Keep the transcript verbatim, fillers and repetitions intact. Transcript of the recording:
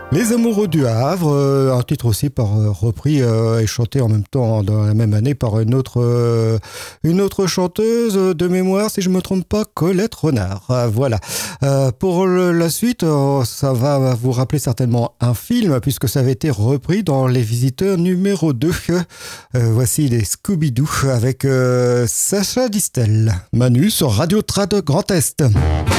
Les Amoureux du Havre, euh, un titre aussi par, euh, repris euh, et chanté en même temps dans la même année par une autre, euh, une autre chanteuse de mémoire, si je me trompe pas, Colette Renard. Euh, voilà. Euh, pour le, la suite, euh, ça va vous rappeler certainement un film puisque ça avait été repris dans Les Visiteurs numéro deux. Euh, voici les Scooby-Doo avec euh, Sacha Distel. Manu sur Radio Trad Grand Est.